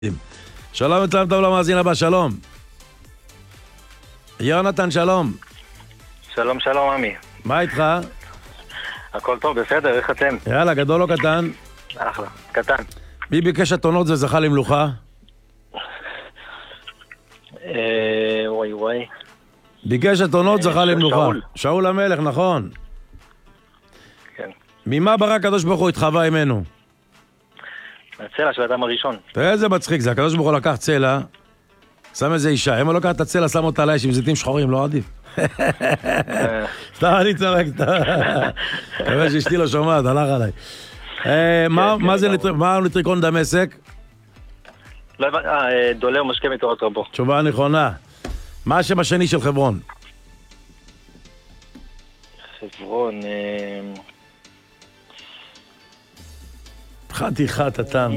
שלום וצלם טוב למאזין הבא, שלום. יונתן, שלום. שלום, שלום, עמי. מה איתך? הכל טוב, בסדר, איך אתם? יאללה, גדול או קטן? אחלה, קטן. מי ביקש אתונות וזכה למלוכה? וואי. ביקש אתונות, זכה למלוכה. שאול. שאול המלך, נכון. כן. ממה ברא הקדוש ברוך הוא את חווה אמנו? הצלע של האדם הראשון. תראה איזה מצחיק זה, הקדוש ברוך הוא לקח צלע, שם איזה אישה, אם הוא לקח את הצלע, שם אותה עליי עם זיתים שחורים, לא עדיף. סתם אני צורק, מקווה שאשתי לא שומעת, הלך עליי. מה נטריקון דמשק? לא הבנתי, דולה ומשקה מתורת רבו. תשובה נכונה. מה השם השני של חברון? חברון, חתיכת הטעם.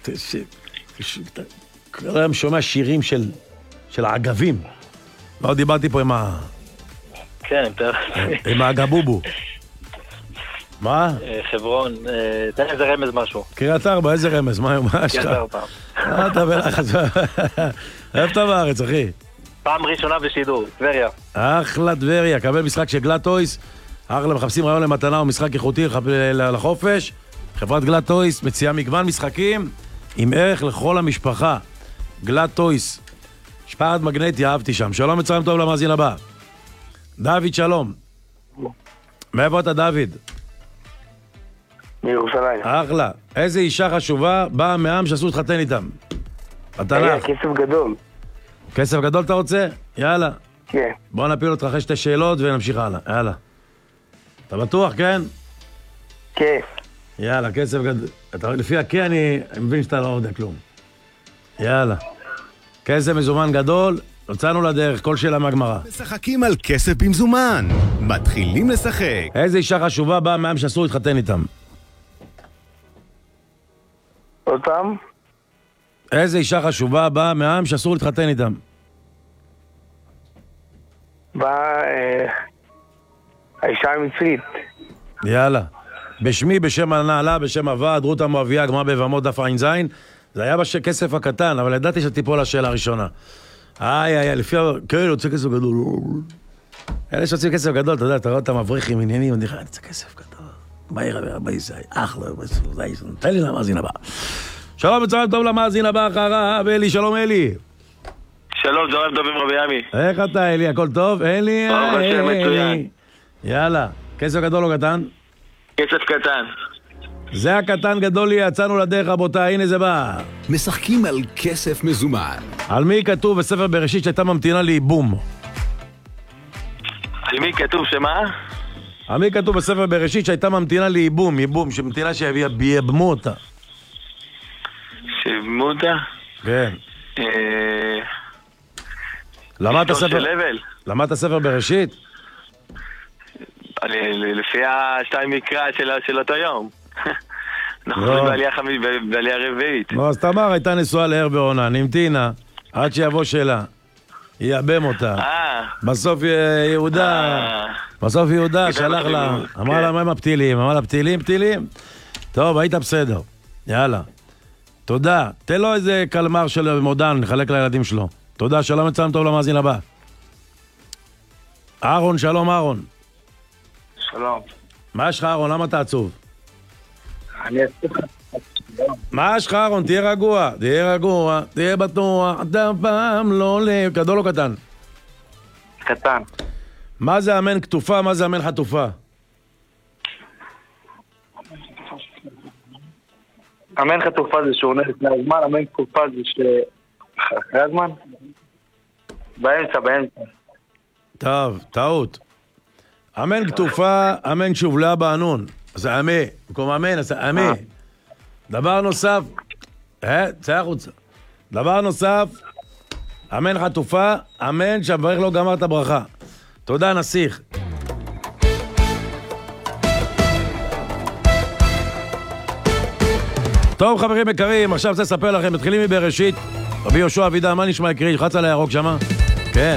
כל היום שומע שירים של העגבים. לא דיברתי פה כן, עם הגבובו. מה? חברון, תן איזה רמז משהו. קריית ארבע, איזה רמז? מה יש לך? קריית ארבע. אתה בלחץ. איפה אתה בארץ, אחי? פעם ראשונה בשידור, טבריה. אחלה טבריה, קבל משחק של גלאטויס. אחלה, מחפשים רעיון למתנה או משחק איכותי לחופש. חברת גלאטויס מציעה מגוון משחקים עם ערך לכל המשפחה. גלאטויס. שפעת מגנטי, אהבתי שם. שלום וצלם טוב למאזין הבא. דוד, שלום. מאיפה אתה, דוד? מירושלים. אחלה. איזה אישה חשובה באה מעם שעשו להתחתן איתם? התנ"ך. כסף גדול. כסף גדול אתה רוצה? יאללה. כן. בוא נפיל אותך אחרי שתי שאלות ונמשיך הלאה. יאללה. אתה בטוח, כן? כן. יאללה, כסף גדול. לפי הכי אני מבין שאתה לא יודע כלום. יאללה. כסף מזומן גדול, יצאנו לדרך, כל שאלה מהגמרא. משחקים על כסף במזומן. מתחילים לשחק. איזה אישה חשובה באה מעם שעשו להתחתן איתם? אותם? איזה אישה חשובה באה מעם שאסור להתחתן איתם? באה האישה המצרית. יאללה. בשמי, בשם הנעלה, בשם הוועד, רות המואביה, גמרא בבמות דף ע"ז. זה היה בכסף הקטן, אבל ידעתי שתיפול לשאלה הראשונה. לפי... כן, רוצה כסף גדול. אלה שרוצים כסף גדול, אתה יודע, אתה רואה אותם מבריחים עניינים, אני רוצה כסף גדול. מהיר, אחלה, תן לי למאזין הבא. שלום וצלם טוב למאזין הבא אחריו, אלי, שלום אלי. שלום, זורם טוב עם רבי עמי. איך אתה, אלי? הכל טוב? אלי, מצוין. יאללה, כסף גדול או קטן? כסף קטן. זה הקטן גדול לי, יצאנו לדרך רבותיי, הנה זה בא. משחקים על כסף מזומן. על מי כתוב בספר בראשית שהייתה ממתינה לאיבום? על מי כתוב שמה? על מי כתוב בספר בראשית שהייתה ממתינה לאיבום, ייבום, שממתינה שיבמו אותה? שיבמו אותה? כן. למדת ספר בראשית? לפי השתיים מקרא של אותו יום. אנחנו חושבים בעלייה רביעית. לא, אז תמר הייתה נשואה להר ועונה, נמתינה עד שיבוא שלה, ייבם אותה. בסוף יהודה שלח לה, אמר לה מה עם הפתילים? אמר לה פתילים? טוב, היית בסדר. יאללה. תודה. תן לו איזה קלמר של מודן, נחלק לילדים שלו. תודה, שלום וצלם טוב למאזין הבא. אהרון, שלום אהרון. שלום. מה יש לך אהרון? למה אתה עצוב? אני אצליח. מה יש לך אהרון? תהיה רגוע, תהיה בטוח, אתה פעם לא לב. גדול או קטן? קטן. מה זה אמן כתופה? מה זה אמן חטופה? אמן חטופה זה שעונה לפני הזמן, אמן כתופה זה אחרי הזמן? באמצע. טוב, טעות. אמן כתופה, אמן שוב, לא באנון. זה אמה, במקום אמן, אז אמה. דבר נוסף, צא החוצה. דבר נוסף, אמן חטופה, אמן שהברך לא גמר את הברכה. תודה, נסיך. טוב, חברים יקרים, עכשיו רוצה לספר לכם, מתחילים מבראשית. רבי יהושע אבידן, מה נשמע יקרי? חץ על הירוק שמה? כן.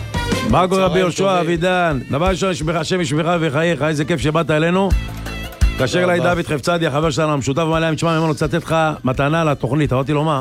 מה קורה רבי יהושע אבידן? דבר ראשון, השם ישמרך וחייך, איזה כיף שבאת אלינו. התקשר אליי דוד חפצדי, החבר שלנו המשותף, אמר להם, תשמע, אני רוצה לתת לך מתנה לתוכנית, אמרתי לו מה?